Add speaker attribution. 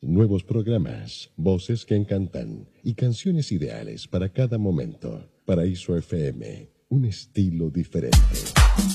Speaker 1: Nuevos programas, voces que encantan y canciones ideales para cada momento. Paraíso FM, un estilo diferente.